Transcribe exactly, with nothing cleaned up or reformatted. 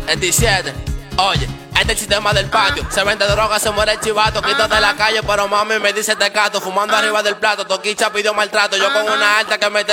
veintisiete, oye, este es el sistema del patio. Se vende droga, se muere el chivato. Quito de la calle, pero mami me dice tecato. Fumando arriba del plato, Toquicha pidió maltrato. Yo con una alta que me